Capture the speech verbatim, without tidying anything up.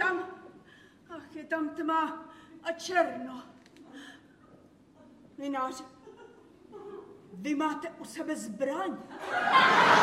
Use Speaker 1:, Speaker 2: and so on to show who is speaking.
Speaker 1: tam, ach, je tam tma a černo. Mináři, vy máte u sebe zbraň.